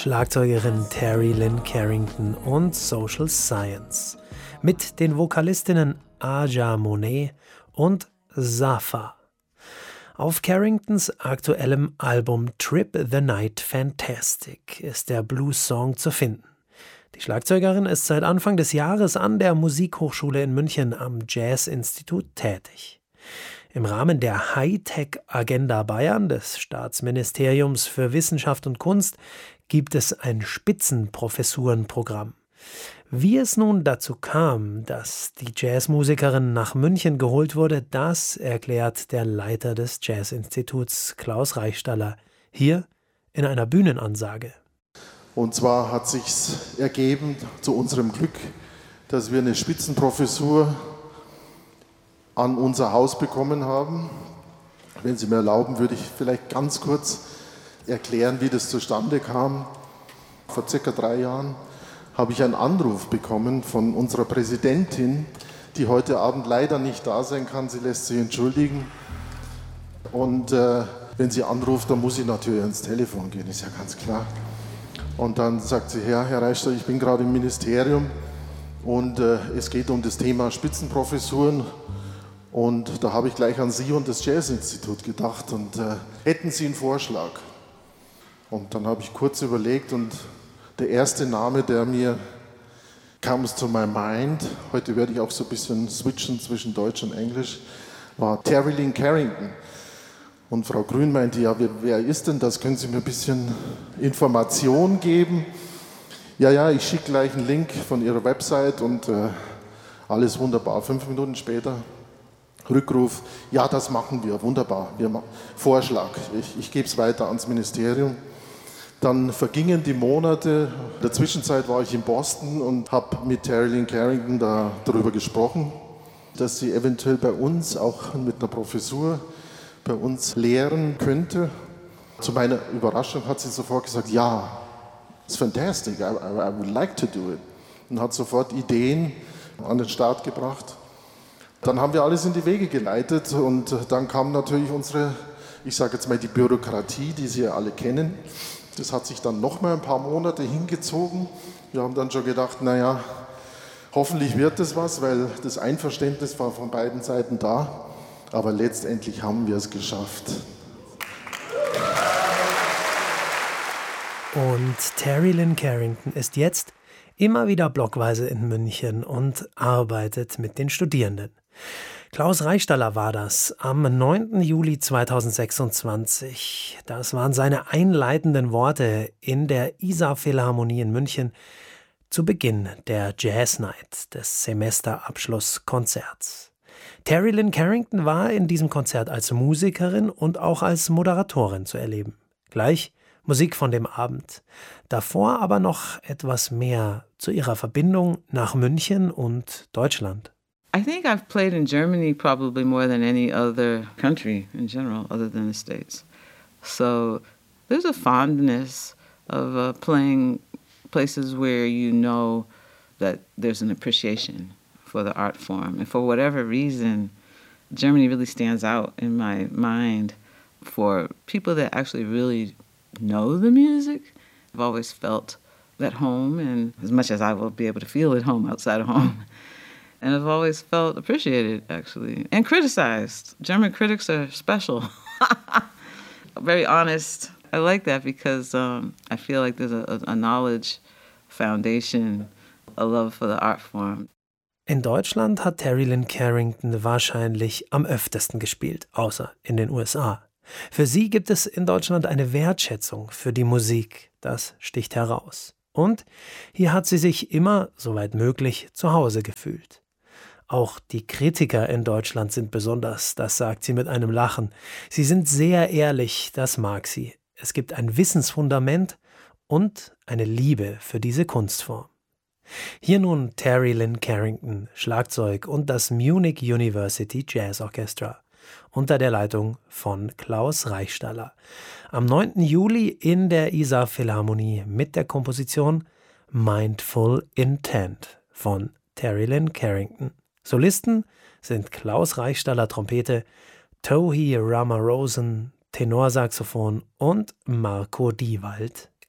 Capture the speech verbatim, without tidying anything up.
Schlagzeugerin Terry Lynn Carrington und Social Science mit den Vokalistinnen Aja Monet und Safa. Auf Carringtons aktuellem Album Trip the Night Fantastic ist der Blues-Song zu finden. Die Schlagzeugerin ist seit Anfang des Jahres an der Musikhochschule in München am Jazz-Institut tätig. Im Rahmen der Hightech-Agenda Bayern des Staatsministeriums für Wissenschaft und Kunst gibt es ein Spitzenprofessurenprogramm. Wie es nun dazu kam, dass die Jazzmusikerin nach München geholt wurde, das erklärt der Leiter des Jazz-Instituts, Klaus Reichstaller, hier in einer Bühnenansage. Und zwar hat sich's ergeben, zu unserem Glück, dass wir eine Spitzenprofessur an unser Haus bekommen haben. Wenn Sie mir erlauben, würde ich vielleicht ganz kurz erklären, wie das zustande kam. Vor circa drei Jahren habe ich einen Anruf bekommen von unserer Präsidentin, die heute Abend leider nicht da sein kann. Sie lässt sich entschuldigen. Und äh, wenn sie anruft, dann muss ich natürlich ans Telefon gehen, ist ja ganz klar. Und dann sagt sie, ja, Herr Reichstaller, ich bin gerade im Ministerium und äh, es geht um das Thema Spitzenprofessuren. Und da habe ich gleich an Sie und das Jazz-Institut gedacht und äh, hätten Sie einen Vorschlag? Und dann habe ich kurz überlegt und der erste Name, der mir comes to my mind, heute werde ich auch so ein bisschen switchen zwischen Deutsch und Englisch, war Terry Lynn Carrington. Und Frau Grün meinte, ja, wer, wer ist denn das? Können Sie mir ein bisschen Information geben? Ja, ja, ich schicke gleich einen Link von Ihrer Website und äh, alles wunderbar. Fünf Minuten später Rückruf, ja, das machen wir, wunderbar, wir machen Vorschlag, ich, ich gebe es weiter ans Ministerium. Dann vergingen die Monate, in der Zwischenzeit war ich in Boston und habe mit Terry Lynn Carrington da, darüber gesprochen, dass sie eventuell bei uns, auch mit einer Professur, bei uns lehren könnte. Zu meiner Überraschung hat sie sofort gesagt, ja, it's fantastic, I, I, I would like to do it. Und hat sofort Ideen an den Start gebracht. Dann haben wir alles in die Wege geleitet und dann kam natürlich unsere, ich sage jetzt mal die Bürokratie, die Sie ja alle kennen. Das hat sich dann noch mal ein paar Monate hingezogen. Wir haben dann schon gedacht, naja, hoffentlich wird das was, weil das Einverständnis war von beiden Seiten da. Aber letztendlich haben wir es geschafft. Und Terry Lynn Carrington ist jetzt immer wieder blockweise in München und arbeitet mit den Studierenden. Klaus Reichstaller war das am neunten Juli zweitausendsechsundzwanzig. Das waren seine einleitenden Worte in der Isar Philharmonie in München zu Beginn der Jazz Night des Semesterabschlusskonzerts. Terry Lynn Carrington war in diesem Konzert als Musikerin und auch als Moderatorin zu erleben. Gleich Musik von dem Abend. Davor aber noch etwas mehr zu ihrer Verbindung nach München und Deutschland. I think I've played in Germany probably more than any other country in general, other than the States. So there's a fondness of uh, playing places where you know that there's an appreciation for the art form. And for whatever reason, Germany really stands out in my mind for people that actually really know the music. I've always felt at home, and as much as I will be able to feel at home outside of home. And I've always felt appreciated, actually, and criticized. German critics are special. Very honest. I like that because um, I feel like there's a, a knowledge foundation, a love for the art form. In Deutschland hat Terry Lynn Carrington wahrscheinlich am öftesten gespielt, außer in den U S A. Für sie gibt es in Deutschland eine Wertschätzung für die Musik, das sticht heraus. Und hier hat sie sich immer, soweit möglich, zu Hause gefühlt. Auch die Kritiker in Deutschland sind besonders, das sagt sie mit einem Lachen. Sie sind sehr ehrlich, das mag sie. Es gibt ein Wissensfundament und eine Liebe für diese Kunstform. Hier nun Terry Lynn Carrington, Schlagzeug und das Munich University Jazz Orchestra unter der Leitung von Klaus Reichstaller. Am neunten Juli in der Isar Philharmonie mit der Komposition Mindful Intent von Terry Lynn Carrington. Solisten sind Klaus Reichstaller Trompete, Tohi Ramarosen Tenorsaxophon und Marco Diewald